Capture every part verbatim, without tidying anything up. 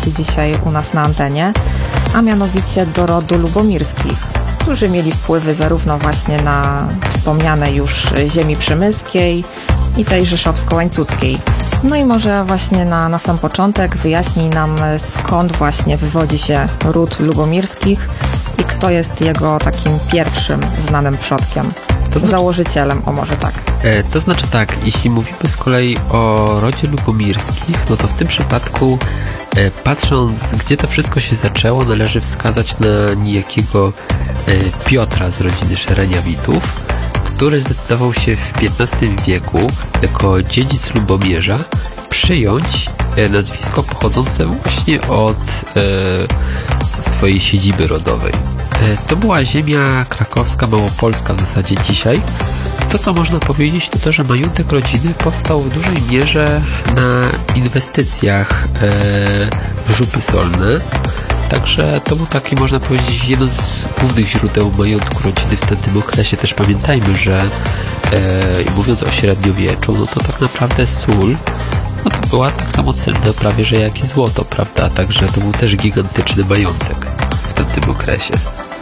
się dzisiaj u nas na antenie, a mianowicie do rodu Lubomirskich, którzy mieli wpływy zarówno właśnie na wspomniane już ziemi przemyskiej i tej rzeszowsko-łańcuckiej. No i może właśnie na, na sam początek wyjaśnij nam, skąd właśnie wywodzi się ród Lubomirskich i kto jest jego takim pierwszym znanym przodkiem, to znaczy, założycielem, o może tak. E, to znaczy tak, jeśli mówimy z kolei o rodzie Lubomirskich, no to w tym przypadku e, patrząc, gdzie to wszystko się zaczęło, należy wskazać na niejakiego e, Piotra z rodziny Szereniawitów, który zdecydował się w piętnastym wieku jako dziedzic Lubomierza przyjąć e, nazwisko pochodzące właśnie od e, swojej siedziby rodowej. E, to była ziemia krakowska, małopolska w zasadzie dzisiaj. To, co można powiedzieć, to to, że majątek rodziny powstał w dużej mierze na inwestycjach e, w żupy solne. Także to był taki, można powiedzieć, jedno z głównych źródeł majątku rodziny w tamtym okresie. Też pamiętajmy, że e, mówiąc o średniowieczu, no to tak naprawdę sól no to była tak samo cenna prawie, że jak i złoto, prawda? Także to był też gigantyczny majątek w tamtym okresie.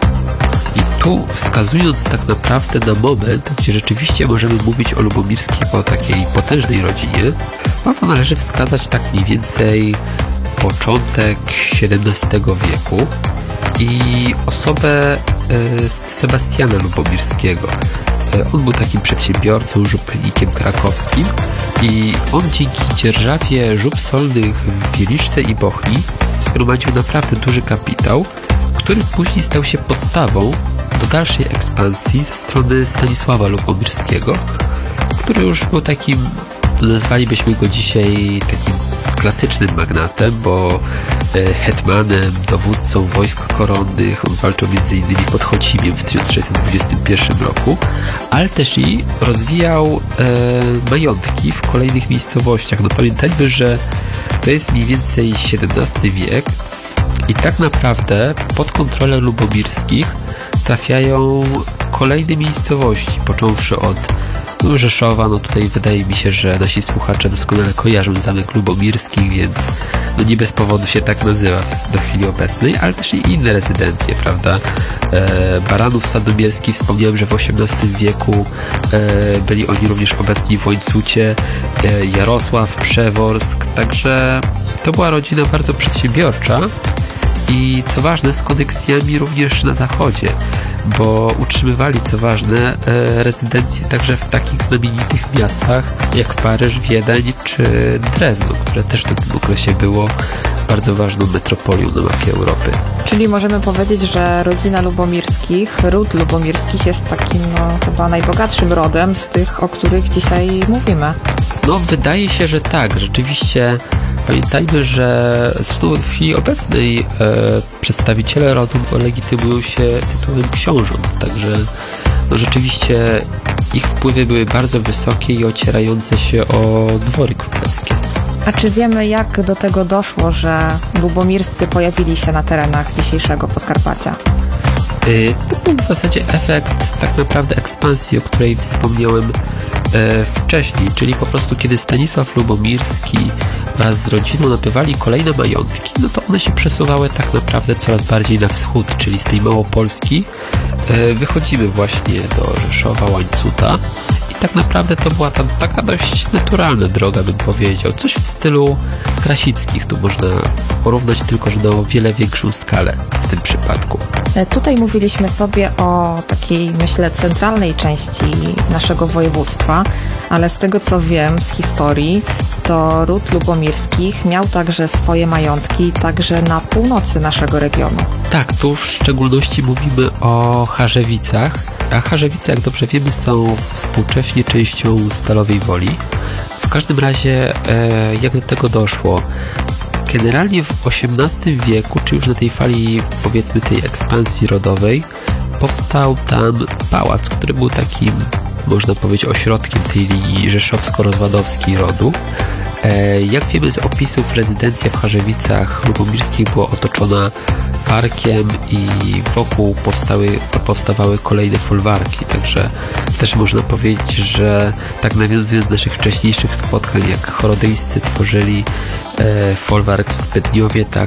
I tu wskazując tak naprawdę na moment, gdzie rzeczywiście możemy mówić o Lubomirskich, o takiej potężnej rodzinie, no to należy wskazać tak mniej więcej początek siedemnastego wieku i osobę e, Sebastiana Lubomirskiego. E, on był takim przedsiębiorcą, żupnikiem krakowskim i on dzięki dzierżawie żup solnych w Wieliczce i Bochni zgromadził naprawdę duży kapitał, który później stał się podstawą do dalszej ekspansji ze strony Stanisława Lubomirskiego, który już był takim, nazwalibyśmy go dzisiaj takim klasycznym magnatem, bo hetmanem, dowódcą wojsk koronnych, on walczył między innymi pod Chocimiem w tysiąc sześćset dwudziestym pierwszym roku, ale też i rozwijał e, majątki w kolejnych miejscowościach. No pamiętajmy, że to jest mniej więcej siedemnasty wiek i tak naprawdę pod kontrolę Lubomirskich trafiają kolejne miejscowości, począwszy od Rzeszowa. No tutaj wydaje mi się, że nasi słuchacze doskonale kojarzą Zamek Lubomirskich, więc no nie bez powodu się tak nazywa do chwili obecnej, ale też i inne rezydencje, prawda? E, Baranów Sandomierski, wspomniałem, że w osiemnastym wieku e, byli oni również obecni w Łańcucie, e, Jarosław, Przeworsk, także to była rodzina bardzo przedsiębiorcza i co ważne z koneksjami również na zachodzie, bo utrzymywali, co ważne, e, rezydencje także w takich znamienitych miastach jak Paryż, Wiedeń czy Drezno, które też w tym okresie było bardzo ważną metropolią na mapie Europy. Czyli możemy powiedzieć, że rodzina Lubomirskich, ród Lubomirskich jest takim no, chyba najbogatszym rodem z tych, o których dzisiaj mówimy. No, wydaje się, że tak. Rzeczywiście pamiętajmy, że zresztą w chwili obecnej e, przedstawiciele rodu legitymują się tytułem książąt, także no, rzeczywiście ich wpływy były bardzo wysokie i ocierające się o dwory królewskie. A czy wiemy, jak do tego doszło, że lubomirscy pojawili się na terenach dzisiejszego Podkarpacia? Yy, to był w zasadzie efekt tak naprawdę ekspansji, o której wspomniałem e, wcześniej, czyli po prostu kiedy Stanisław Lubomirski wraz z rodziną nabywali kolejne majątki, no to one się przesuwały tak naprawdę coraz bardziej na wschód, czyli z tej Małopolski e, wychodzimy właśnie do Rzeszowa, Łańcuta i tak naprawdę to była tam taka dość naturalna droga, bym powiedział. Coś w stylu Krasickich, tu można porównać, tylko że na o wiele większą skalę w tym przypadku. Tutaj mówiliśmy sobie o takiej, myślę, centralnej części naszego województwa, ale z tego co wiem z historii, to ród Lubomirskich miał także swoje majątki także na północy naszego regionu. Tak, tu w szczególności mówimy o Charzewicach, a Charzewice, jak dobrze wiemy, są współcześnie częścią Stalowej Woli. W każdym razie, e, jak do tego doszło? Generalnie w osiemnastym wieku, czy już na tej fali, powiedzmy, tej ekspansji rodowej, powstał tam pałac, który był takim, można powiedzieć, ośrodkiem tej linii rzeszowsko-rozwadowskiej rodu. E, jak wiemy z opisów, rezydencja w Charzewicach Lubomirskich była otoczona parkiem i wokół powstały, powstawały kolejne folwarki, także też można powiedzieć, że tak nawiązując do naszych wcześniejszych spotkań, jak chorodyjscy tworzyli e, folwark w Spytniowie, tak